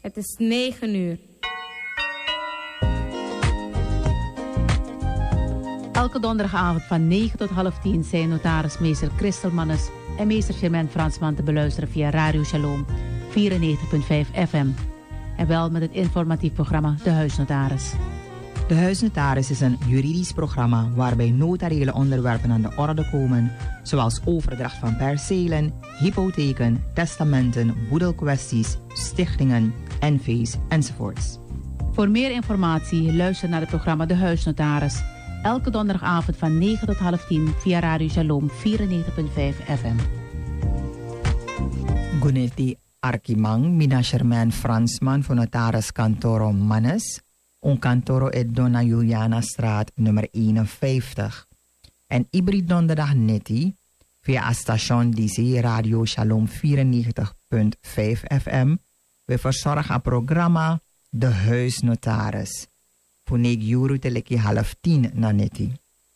Het is 9 uur. Elke donderdagavond van 9 tot half 10 zijn notaris meester Christel Mannes en meester Germain Fransman te beluisteren via Radio Shalom 94.5 FM. En wel met het informatief programma De Huisnotaris. De Huisnotaris is een juridisch programma waarbij notariële onderwerpen aan de orde komen, zoals overdracht van percelen, hypotheken, testamenten, boedelkwesties, stichtingen, NV's enzovoorts. Voor meer informatie luister naar het programma De Huisnotaris. Elke donderdagavond van 9 tot half 10 via Radio Shalom 94.5 FM. Guneti Arkimang, mina Germain Fransman voor notaris Cantoro Mannes. Un Cantoro e Donna Juliana straat nummer 51. En iedere donderdag netti via station DC Radio Shalom 94.5 FM. We verzorgen het programma De Huisnotaris. Voor 9 uur te lekkie 9:30 na netti.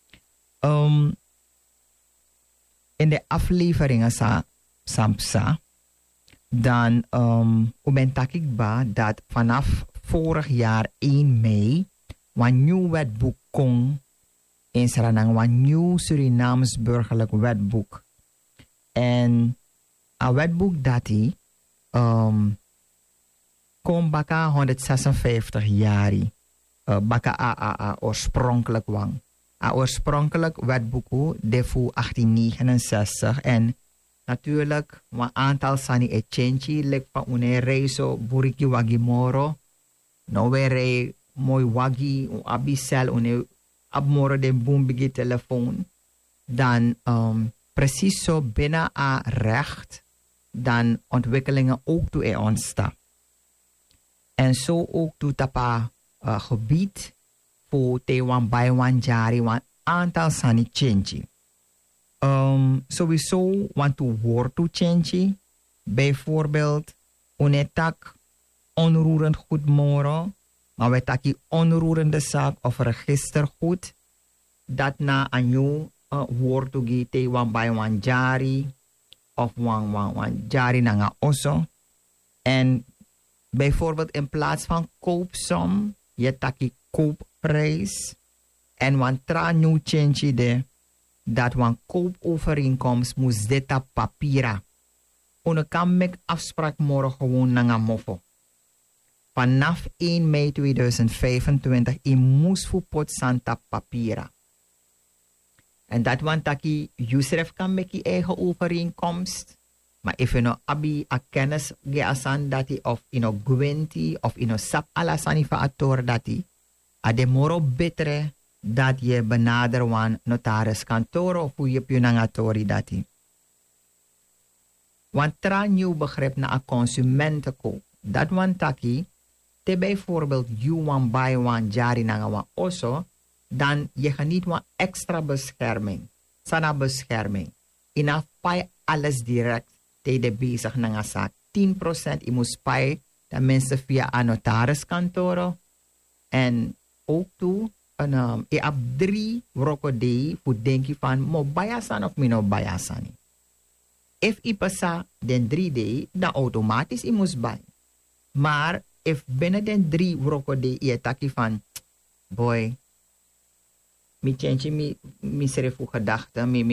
In de afleveringen Samsa, dan ben ik ba dat vanaf vorig jaar 1 mei een nieuw wetboek kon in Suriname, een nieuw Surinaams burgerlijk wetboek. En een wetboek dat die kon baka 156 jaar. Baka a oorspronkelijk wang. A oorspronkelijk wetboek defu 1869 en natuurlijk een aantal sani e change lek pa une reiso buriki wagi moro no were mooi wagi abisel une abmoro de boombigi telefoon dan precies zo binnen a recht dan ontwikkelingen ook toe ontstaan. En zo ook toe tapa gebied voor te wan bij wan jari wan aantal sani change. Sowieso want to woord to change. Bijvoorbeeld, unetak onroerend goed moro, maar we taki onroerende zaak of registergoed. Dat na een nieuw woord to gite wan bij wan jari of wan jari na osso. En bijvoorbeeld in plaats van koopsom, je taki koopprijs. En wan tra nieuw change de. Dat een koopovereenkomst moest dit op papiera. Ono kan mek afspraak morgen gewoon na mofo. Vanaf 1 mei 2025 in moest voor pot santa papiera. En dat want taki Yusref kan mek je eigen overeenkomst. Maar if je no abi a kennis ge asan dati of ino gwenti of ino sap alasani fa ator dati. Ade moro betre dat je benader wan notaris kantoor of hoe je punangatori dati. Want tra nieuw begrip na a consumentenkoop. Dat wan taki, te bijvoorbeeld you wan buy wan jari na wan osso, dan je gaat niet wan extra bescherming. Sana bescherming. Ina pai alles direct te de bezig na nga zaak. 10% je moet pai, dan mensen via a notaris kantoor. En ook toe, je hebt 3 rokode voor denk je van mo bayasan of mino bayasani. If je pasa den 3D, dan automatisch je moet bij. Maar if binnen den 3 rokode je taki van boy, mi change mi serefu gedachten, mi